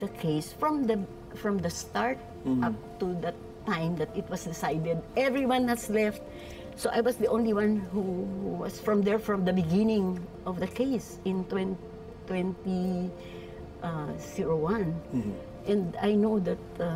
The case from the start up to that time that it was decided, everyone has left. So I was the only one who was from there from the beginning of the case in 2001. And I know that,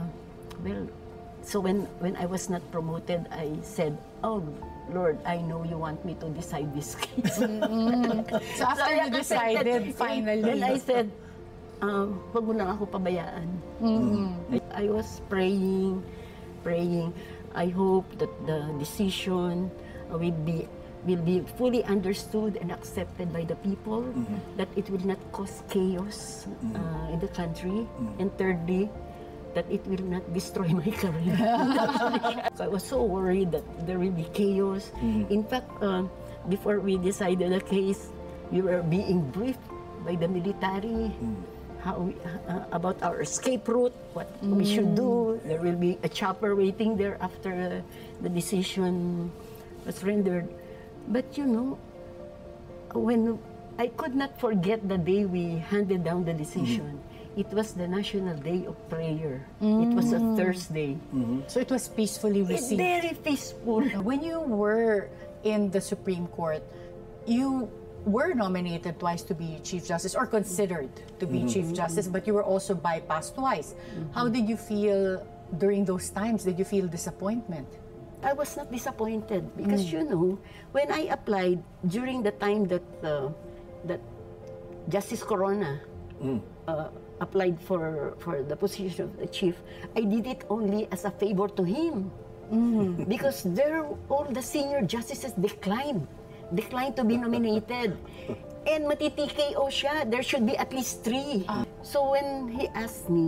so when I was not promoted, I said, "Oh, Lord, I know you want me to decide this case." So after you decided, finally. Then I said, "Wag mo lang ako pabayaan." I was praying. I hope that the decision will be fully understood and accepted by the people, that it will not cause chaos in the country, and thirdly, that it will not destroy my career. So I was so worried that there will be chaos. In fact, before we decided the case, we were being briefed by the military about our escape route, what we should do. There will be a chopper waiting there after the decision was rendered. But you know, when I could not forget the day we handed down the decision. It was the National Day of Prayer. It was a Thursday. So it was peacefully It's received. very peaceful. When you were in the Supreme Court, you were nominated twice to be Chief Justice, or considered to be Chief Justice, but you were also bypassed twice. How did you feel during those times? Did you feel disappointment? I was not disappointed because, you know, when I applied during the time that Justice Corona applied for the position of the chief, I did it only as a favor to him. Because all the senior justices declined to be nominated. And mati-TKO siya, there should be at least 3. So when he asked me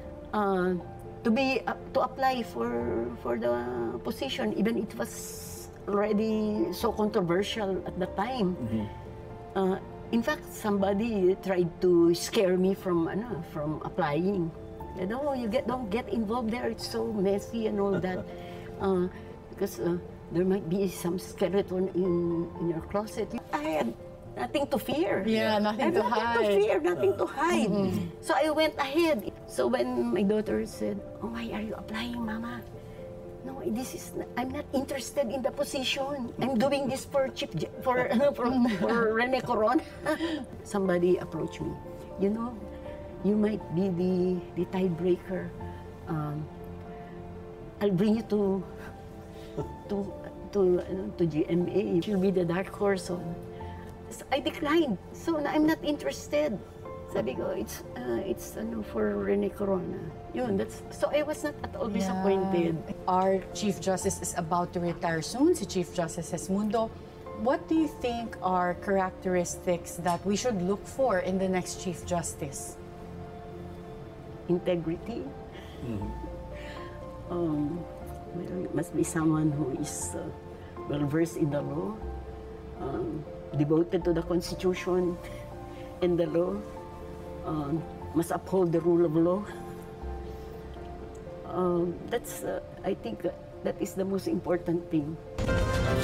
to apply for the position, even it was already so controversial at the time. In fact, somebody tried to scare me from applying. You know, don't get involved there. It's so messy and all that. Because there might be some skeleton in your closet. I had nothing to fear. Yeah, nothing to hide. Nothing to fear, nothing to hide. So I went ahead. So when my daughter said, "Oh, why are you applying, Mama?" No, I'm not interested in the position. I'm doing this for Rene Corona. Somebody approached me. You know, you might be the tiebreaker. I'll bring you to GMA. She'll be the dark horse. So I declined. So I'm not interested. Sabi ko, it's for Rene Corona. Yun, so I was not at all disappointed. Our Chief Justice is about to retire soon, si Chief Justice Esmundo. What do you think are characteristics that we should look for in the next Chief Justice? Integrity. It must be someone who is well-versed in the law, devoted to the Constitution and the law, must uphold the rule of law. I think that is the most important thing.